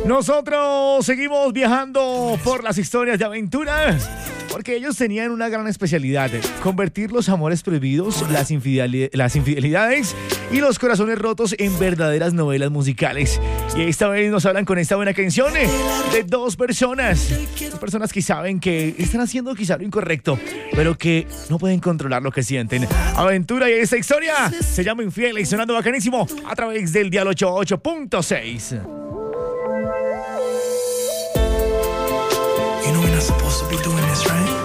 Nosotros seguimos viajando por las historias de aventura, porque ellos tenían una gran especialidad: convertir los amores prohibidos, las infidelidades y los corazones rotos en verdaderas novelas musicales. Y esta vez nos hablan con esta buena canción de dos personas que saben que están haciendo quizá lo incorrecto, pero que no pueden controlar lo que sienten. Aventura, y esta historia se llama Infiel, y sonando bacanísimo a través del Dial 88.6. You know we're not supposed to be doing